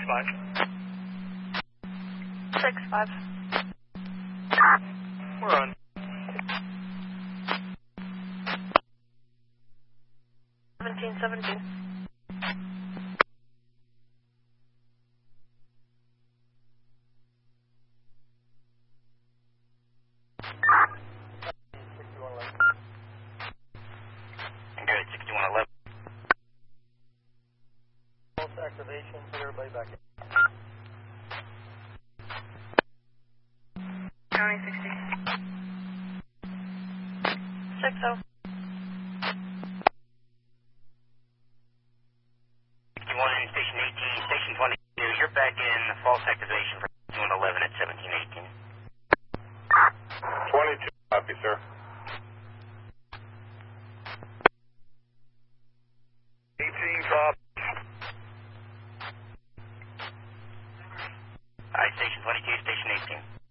6-5. We're on. 17-17. Good, 6111. False activation, put everybody back in. County 60. 6-0. 61 in Station 18, Station 22. You're back in false activation for 6111 at 1718. 22, copy, sir. 18, copy. Alright, Station 22, Station 18.